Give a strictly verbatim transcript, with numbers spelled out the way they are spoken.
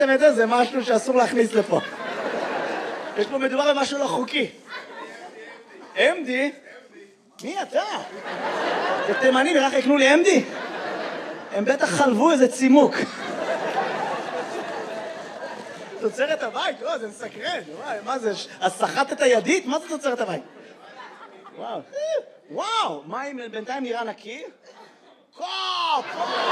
זה משהו שאסור להכניס לפה. יש פה מדובר במשהו לא חוקי. אם די? מי אתה? זה תימני, נראה יקנו לי אם די? הם בטח חלבו איזה צימוק. תוצרת הבית? וואו, זה מסקרן. מה זה? אז סחטת הידית? מה זה תוצרת הבית? וואו. וואו, מים בינתיים נראה נקי? קופ!